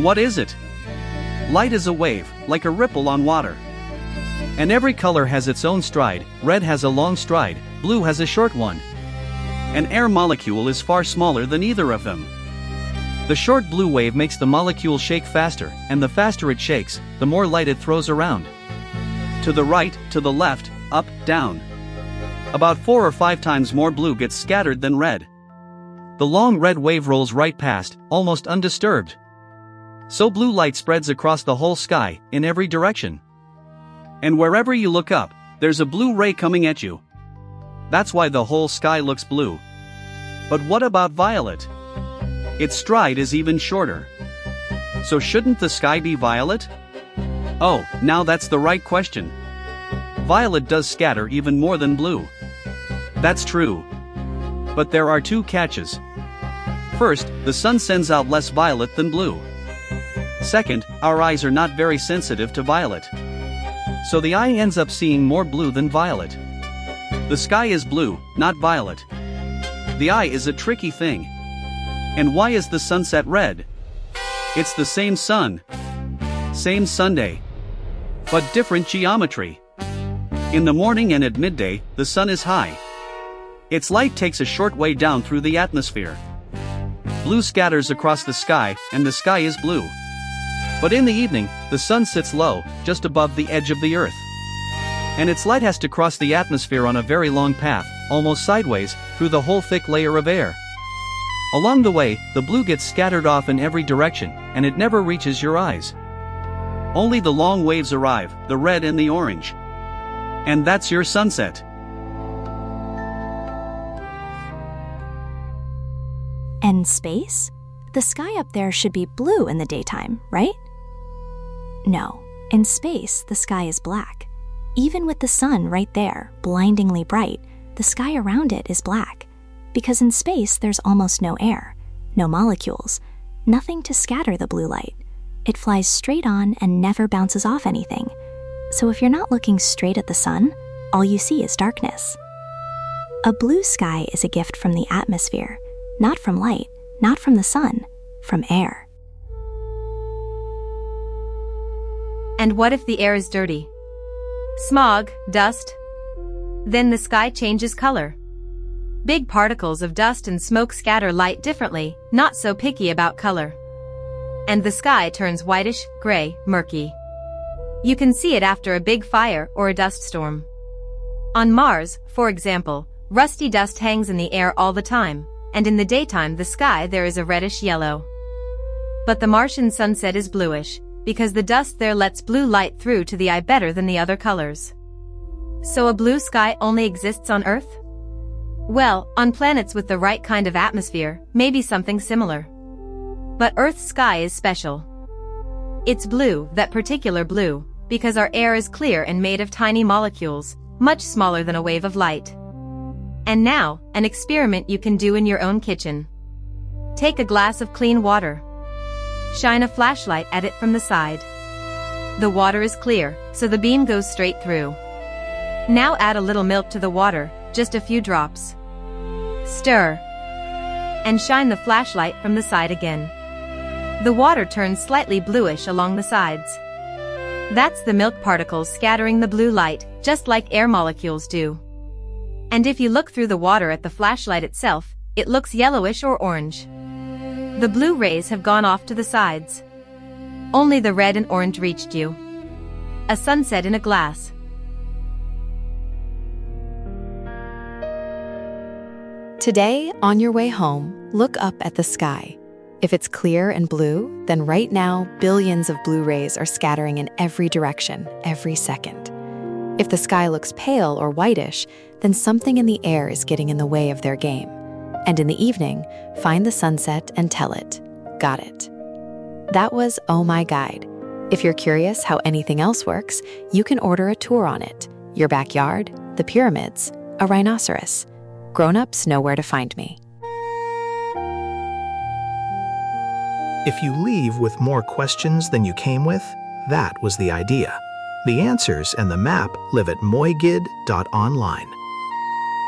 what is it? Light is a wave, like a ripple on water. And every color has its own stride. Red has a long stride, blue has a short one. An air molecule is far smaller than either of them. The short blue wave makes the molecule shake faster, and the faster it shakes, the more light it throws around. To the right, to the left, up, down. About 4 or 5 times more blue gets scattered than red. The long red wave rolls right past, almost undisturbed. So blue light spreads across the whole sky, in every direction. And wherever you look up, there's a blue ray coming at you. That's why the whole sky looks blue. But what about violet? Its stride is even shorter. So shouldn't the sky be violet? Oh, now that's the right question. Violet does scatter even more than blue. That's true. But there are 2 catches. First, the sun sends out less violet than blue. Second, our eyes are not very sensitive to violet. So the eye ends up seeing more blue than violet. The sky is blue, not violet. The eye is a tricky thing. And why is the sunset red? It's the same sun. Same Sunday. But different geometry. In the morning and at midday, the sun is high. Its light takes a short way down through the atmosphere. Blue scatters across the sky, and the sky is blue. But in the evening, the sun sits low, just above the edge of the earth. And its light has to cross the atmosphere on a very long path, almost sideways, through the whole thick layer of air. Along the way, the blue gets scattered off in every direction, and it never reaches your eyes. Only the long waves arrive, the red and the orange. And that's your sunset. And space? The sky up there should be blue in the daytime, right? No, in space, the sky is black. Even with the sun right there, blindingly bright, the sky around it is black. Because in space, there's almost no air, no molecules, nothing to scatter the blue light. It flies straight on and never bounces off anything. So if you're not looking straight at the sun, all you see is darkness. A blue sky is a gift from the atmosphere, not from light, not from the sun, from air. And what if the air is dirty? Smog, dust? Then the sky changes color. Big particles of dust and smoke scatter light differently, not so picky about color. And the sky turns whitish, gray, murky. You can see it after a big fire or a dust storm. On Mars, for example, rusty dust hangs in the air all the time, and in the daytime the sky there is a reddish yellow. But the Martian sunset is bluish, because the dust there lets blue light through to the eye better than the other colors. So a blue sky only exists on Earth? Well, on planets with the right kind of atmosphere, maybe something similar. But Earth's sky is special. It's blue, that particular blue, because our air is clear and made of tiny molecules, much smaller than a wave of light. And now, an experiment you can do in your own kitchen. Take a glass of clean water. Shine a flashlight at it from the side. The water is clear, so the beam goes straight through. Now add a little milk to the water, just a few drops. Stir. And shine the flashlight from the side again. The water turns slightly bluish along the sides. That's the milk particles scattering the blue light, just like air molecules do. And if you look through the water at the flashlight itself, it looks yellowish or orange. The blue rays have gone off to the sides. Only the red and orange reached you. A sunset in a glass. Today, on your way home, look up at the sky. If it's clear and blue, then right now, billions of blue rays are scattering in every direction, every second. If the sky looks pale or whitish, then something in the air is getting in the way of their game. And in the evening, find the sunset and tell it, got it. That was Oh My Guide. If you're curious how anything else works, you can order a tour on it. Your backyard, the pyramids, a rhinoceros. Grown-ups know where to find me. If you leave with more questions than you came with, that was the idea. The answers and the map live at moigid.online.